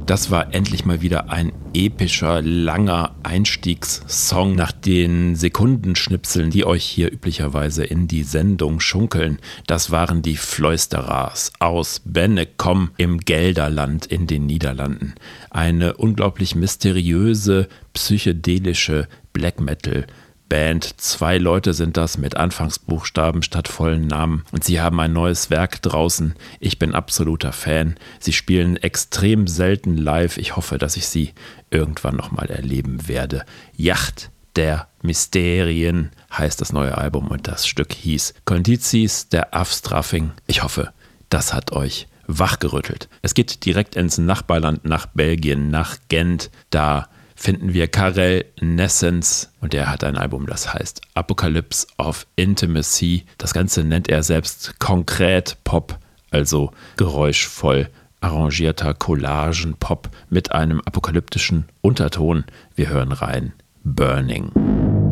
Das war endlich mal wieder ein epischer, langer Einstiegssong nach den Sekundenschnipseln, die euch hier üblicherweise in die Sendung schunkeln. Das waren die Floisterers aus Bennekom im Gelderland in den Niederlanden. Eine unglaublich mysteriöse, psychedelische Black Metal Band. 2 Leute sind das mit Anfangsbuchstaben statt vollen Namen und sie haben ein neues Werk draußen. Ich bin absoluter Fan. Sie spielen extrem selten live. Ich hoffe, dass ich sie irgendwann nochmal erleben werde. Yacht der Mysterien heißt das neue Album und das Stück hieß Condities der Afstraffing. Ich hoffe, das hat euch wachgerüttelt. Es geht direkt ins Nachbarland, nach Belgien, nach Gent. Da finden wir Karel Nessens und er hat ein Album, das heißt Apocalypse of Intimacy. Das Ganze nennt er selbst konkret Pop, also geräuschvoll arrangierter Collagen-Pop mit einem apokalyptischen Unterton. Wir hören rein. Burning.